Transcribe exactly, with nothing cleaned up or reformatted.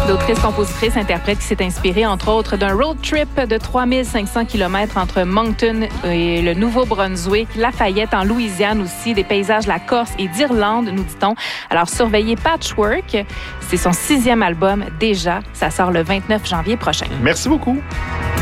L'autrice-compositrice interprète qui s'est inspirée, entre autres, d'un road trip de trois mille cinq cents kilomètres entre Moncton et le Nouveau-Brunswick, Lafayette en Louisiane aussi, des paysages de la Corse et d'Irlande, nous dit-on. Alors, surveillez Patchwork. C'est son sixième album déjà. Ça sort le vingt-neuf janvier prochain. Merci beaucoup.